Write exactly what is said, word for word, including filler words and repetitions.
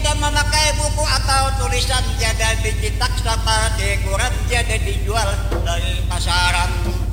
kita memakai buku atau tulisan jadi dicetak seperti koran jadi dijual dari pasaran.